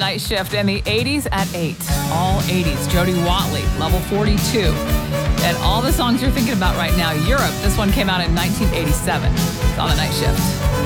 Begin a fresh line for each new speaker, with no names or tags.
night shift and the 80s at 8. All 80s. Jody Watley, level 42. And all the songs you're thinking about right now, Europe. This one came out in 1987. It's on the night shift.